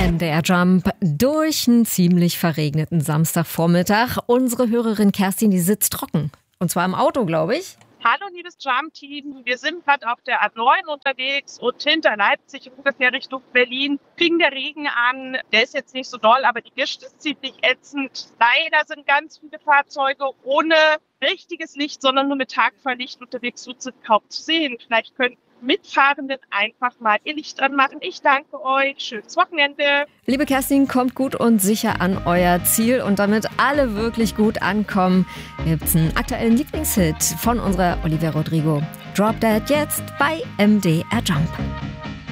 MDR Jump durch einen ziemlich verregneten Samstagvormittag. Unsere Hörerin Kerstin, die sitzt trocken. Und zwar im Auto, glaube ich. Hallo, liebes Jump-Team. Wir sind gerade auf der A9 unterwegs und hinter Leipzig ungefähr Richtung Berlin fing der Regen an. Der ist jetzt nicht so doll, aber die Gischt ist ziemlich ätzend. Leider sind ganz viele Fahrzeuge ohne richtiges Licht, sondern nur mit Tagfahrlicht unterwegs, so sind kaum zu sehen. Vielleicht können Mitfahrenden einfach mal ihr Licht anmachen. Ich danke euch. Schönes Wochenende. Liebe Kerstin, kommt gut und sicher an euer Ziel. Und damit alle wirklich gut ankommen, gibt's einen aktuellen Lieblingshit von unserer Olivia Rodrigo. Drop Dead jetzt bei MDR Jump.